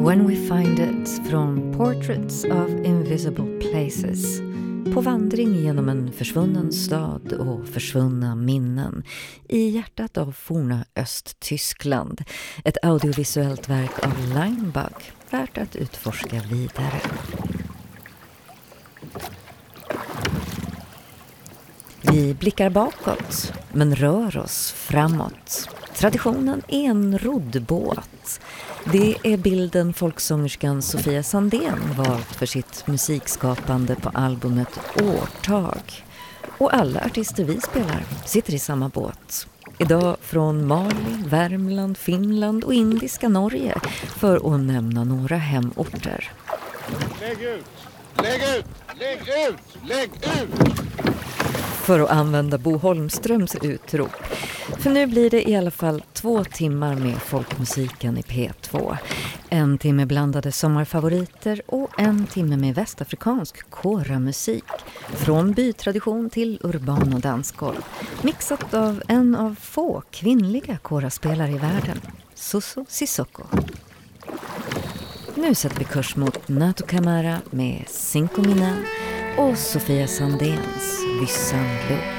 When We Find It från Portraits of Invisible Places. På vandring genom en försvunnen stad och försvunna minnen i hjärtat av forna Östtyskland. Ett audiovisuellt verk av Linebug, värt att utforska vidare. Vi blickar bakåt, men rör oss framåt. Traditionen är en roddbåt. Det är bilden folksångerskan Sofia Sandén valt för sitt musikskapande på albumet Årtag. Och alla artister vi spelar sitter i samma båt. Idag från Mali, Värmland, Finland och indiska Norge, för att nämna några hemorter. Lägg ut! Lägg ut! Lägg ut! Lägg ut! För att använda Bo Holmströms utrop. För nu blir det i alla fall 2 timmar med folkmusiken i P2. 1 timme blandade sommarfavoriter och 1 timme med västafrikansk koramusik. Från bytradition till urban och dansgolv. Mixat av en av få kvinnliga koraspelare i världen, Suso Sissoko. Nu sätter vi kurs mot Nato Camara med Cinco Mina och Sofia Sandéns Vyssan Luft.